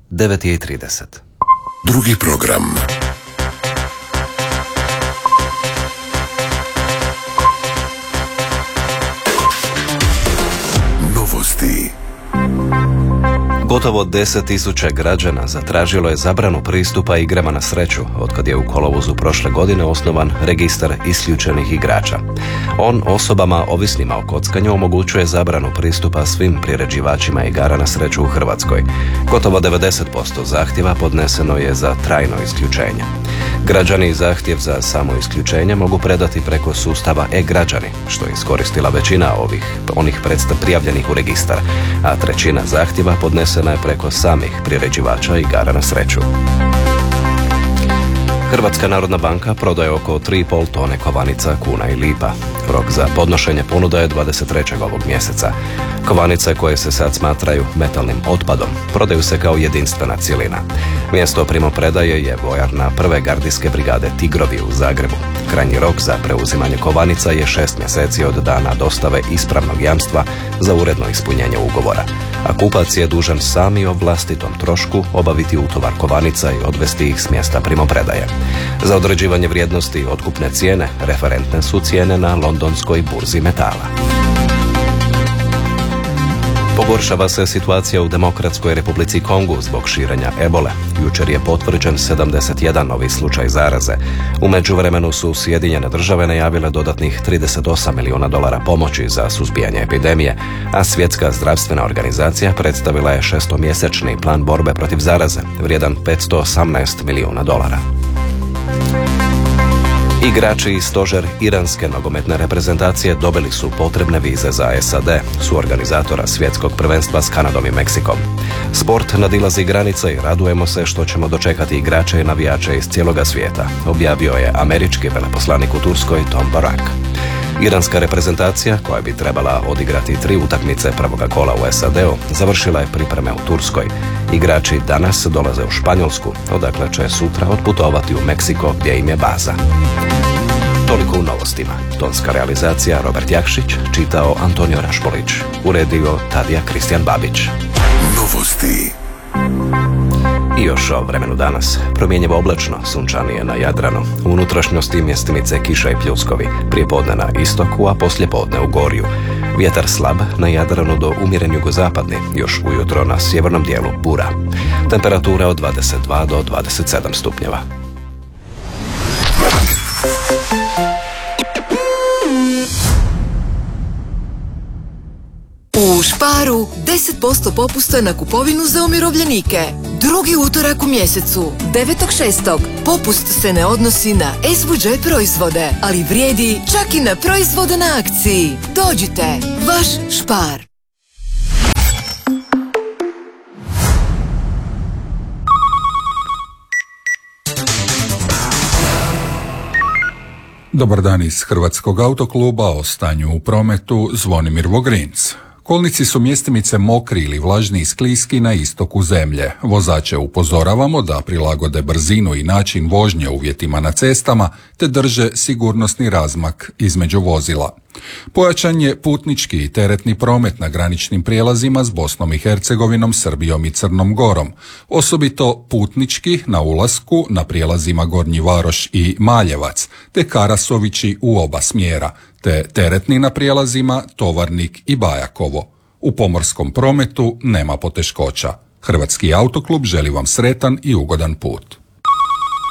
9:30. Drugi program. Novosti. Gotovo 10.000 građana zatražilo je zabranu pristupa igrama na sreću otkad je u kolovozu prošle godine osnovan registar isključenih igrača. On osobama ovisnima o kockanju omogućuje zabranu pristupa svim priređivačima igara na sreću u Hrvatskoj. Gotovo 90% zahtjeva podneseno je za trajno isključenje. Građani zahtjev za samo isključenje mogu predati preko sustava e-građani, što je iskoristila većina onih prijavljenih u registar, a trećina zahtjeva podnesena je preko samih priređivača igara na sreću. Hrvatska narodna banka prodaje oko 3,5 tone kovanica, kuna i lipa. Rok za podnošenje ponuda je 23. ovog mjeseca. Kovanice koje se sad smatraju metalnim otpadom prodaju se kao jedinstvena cjelina. Mjesto primopredaje je vojarna 1. gardijske brigade Tigrovi u Zagrebu. Krajnji rok za preuzimanje kovanica je 6 mjeseci od dana dostave ispravnog jamstva za uredno ispunjenje ugovora, a kupac je dužan sami o vlastitom trošku obaviti utovar kovanica i odvesti ih s mjesta primopredaje. Za određivanje vrijednosti otkupne cijene referentne su cijene na londonskoj burzi metala. Pogoršava se situacija u Demokratskoj Republici Kongu zbog širenja ebole. Jučer je potvrđen 71 novi slučaj zaraze. U međuvremenu su Sjedinjene Države najavile dodatnih $38 milijuna pomoći za suzbijanje epidemije, a Svjetska zdravstvena organizacija predstavila je 6-mjesečni plan borbe protiv zaraze, vrijedan $518 milijuna. Igrači i stožer iranske nogometne reprezentacije dobili su potrebne vize za SAD, suorganizatora svjetskog prvenstva s Kanadom i Meksikom. Sport nadilazi granice i radujemo se što ćemo dočekati igrače i navijače iz cijeloga svijeta, objavio je američki veleposlanik u Turskoj Tom Barak. Iranska reprezentacija, koja bi trebala odigrati 3 utakmice prvoga kola u SAD-u, završila je pripreme u Turskoj. Igrači danas dolaze u Španjolsku, odakle će sutra otputovati u Meksiko, gdje im je baza. Toliko u novostima. Tonska realizacija Robert Jakšić, čitao Antonio Rašpolić, uredio Tadija Kristijan Babić. Novosti. I još o vremenu danas. Promjenjivo oblačno, sunčanije na Jadranu. U unutrašnjosti mjestimice kiša i pljuskovi. Prijepodne na istoku, a poslijepodne u Gorju. Vjetar slab na Jadranu do umjeren jugozapadni, još ujutro na sjevernom dijelu bura. Temperatura od 22 do 27 stupnjeva. U Sparu 10% popusta na kupovinu za umirovljenike. Drugi utorak u mjesecu, 9.6. Popust se ne odnosi na SVJ proizvode, ali vrijedi čak i na proizvode na akciji. Dođite, vaš Spar. Dobar dan iz Hrvatskog autokluba, o stanju u prometu Zvonimir Vogrinc. Kolnici su mjestimice mokri ili vlažni i skliski na istoku zemlje. Vozače upozoravamo da prilagode brzinu i način vožnje uvjetima na cestama te drže sigurnosni razmak između vozila. Pojačan je putnički i teretni promet na graničnim prijelazima s Bosnom i Hercegovinom, Srbijom i Crnom Gorom. Osobito putnički na ulasku na prijelazima Gornji Varoš i Maljevac, te Karasovići u oba smjera, te teretni na prijelazima Tovarnik i Bajakovo. U pomorskom prometu nema poteškoća. Hrvatski autoklub želi vam sretan i ugodan put.